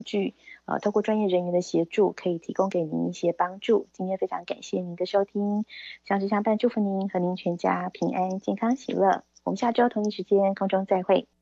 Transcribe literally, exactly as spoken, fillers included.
具，呃，透过专业人员的协助，可以提供给您一些帮助。今天非常感谢您的收听，相知相伴，祝福您和您全家平安、健康、喜乐。我们下周同一时间空中再会。